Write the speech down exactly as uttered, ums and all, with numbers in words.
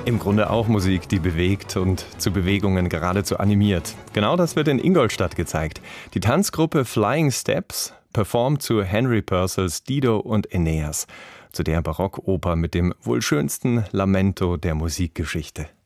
Im Grunde auch Musik, die bewegt und zu Bewegungen geradezu animiert. Genau das wird in Ingolstadt gezeigt. Die Tanzgruppe Flying Steps performt zu Henry Purcells Dido und Aeneas, zu der Barockoper mit dem wohl schönsten Lamento der Musikgeschichte.